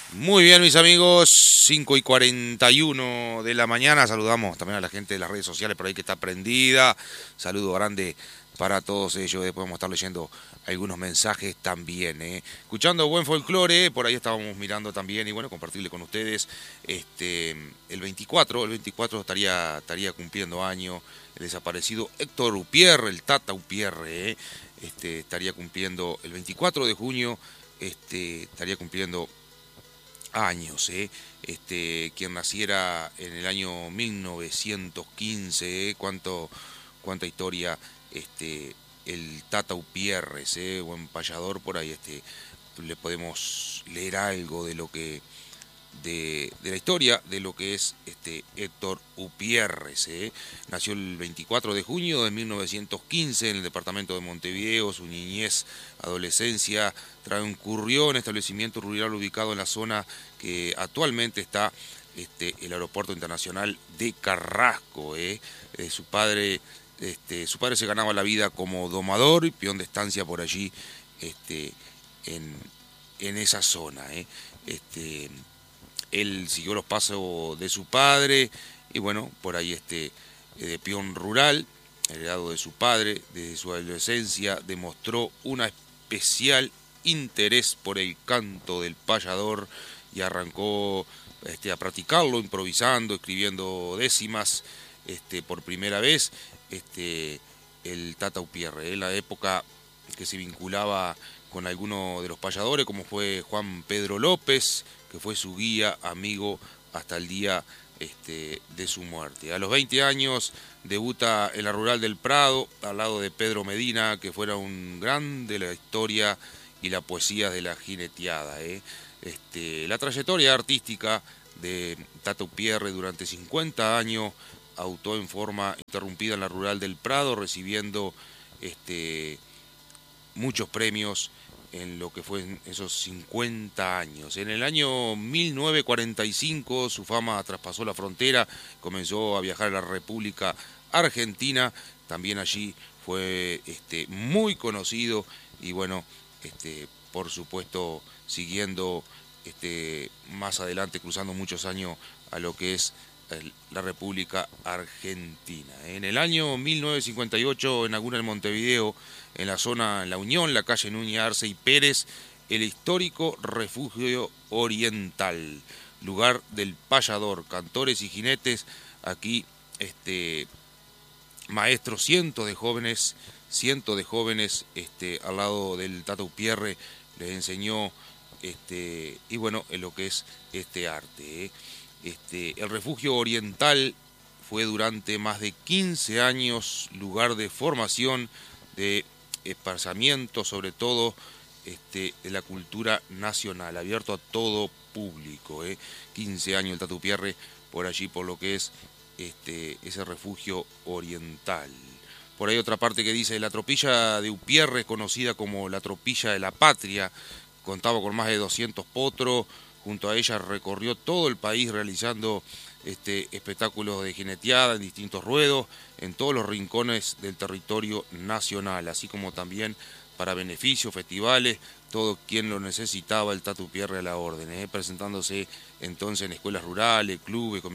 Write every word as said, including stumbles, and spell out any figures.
Muy bien, mis amigos, cinco y cuarenta y uno de la mañana. Saludamos también a la gente de las redes sociales por ahí que está prendida. Saludo grande para todos ellos. Después vamos a estar leyendo algunos mensajes también. ¿eh? Escuchando buen folclore, por ahí estábamos mirando también y bueno, compartirle con ustedes. Este, el veinticuatro, el veinticuatro estaría, estaría cumpliendo año el desaparecido Héctor Upierre, el Tata Upierre. ¿eh? Este, estaría cumpliendo el veinticuatro de junio, este, estaría cumpliendo años, ¿eh? Este, quien naciera en el año mil novecientos quince, ¿eh? Cuánto, cuánta historia, este, el Tata Upierres, ¿eh? Buen payador, por ahí este, le podemos leer algo de lo que de, de la historia de lo que es este Héctor Upierres. ¿eh? Nació el veinticuatro de junio de mil novecientos quince en el departamento de Montevideo. Su niñez, adolescencia, transcurrió en establecimiento rural ubicado en la zona que actualmente está este, el aeropuerto internacional de Carrasco. ¿eh? Eh, su padre este, su padre se ganaba la vida como domador y peón de estancia por allí este, en, en esa zona. ¿eh? Este, él siguió los pasos de su padre y bueno, por ahí este de peón rural, heredado de su padre, desde su adolescencia demostró un especial interés por el canto del payador y arrancó este, a practicarlo, improvisando, escribiendo décimas este, por primera vez, este, el Tata Upierre, en la época que se vinculaba con alguno de los payadores, como fue Juan Pedro López, que fue su guía, amigo, hasta el día este, de su muerte. A los veinte años debuta en la Rural del Prado, al lado de Pedro Medina, que fuera un grande de la historia y la poesía de la jineteada. ¿eh? Este, la trayectoria artística de Tata Upierre durante cincuenta años, actuó en forma interrumpida en la Rural del Prado, recibiendo este, muchos premios en lo que fue en esos cincuenta años. En el año mil novecientos cuarenta y cinco su fama traspasó la frontera, comenzó a viajar a la República Argentina, también allí fue este, muy conocido y bueno, este, por supuesto siguiendo este, más adelante, cruzando muchos años a lo que es la República Argentina. En el año mil novecientos cincuenta y ocho inaugura en Montevideo, en la zona La Unión, la calle Núñez Arce y Pérez, el histórico Refugio Oriental, lugar del payador, cantores y jinetes. Aquí este, maestros, cientos de jóvenes, cientos de jóvenes este, al lado del Tata Upierre les enseñó este, y bueno, en lo que es este arte. ¿eh? Este, el Refugio Oriental fue durante más de quince años lugar de formación, de esparcimiento, sobre todo este, de la cultura nacional, abierto a todo público. ¿eh? quince años el Tata Upierre por allí, por lo que es este, ese Refugio Oriental. Por ahí otra parte que dice, la tropilla de Upierre, conocida como la tropilla de la patria, contaba con más de doscientos potros. Junto a ella recorrió todo el país realizando este, espectáculos de jineteada en distintos ruedos, en todos los rincones del territorio nacional, así como también para beneficios, festivales, todo quien lo necesitaba, el Tata Upierre a la orden, ¿eh? presentándose entonces en escuelas rurales, clubes,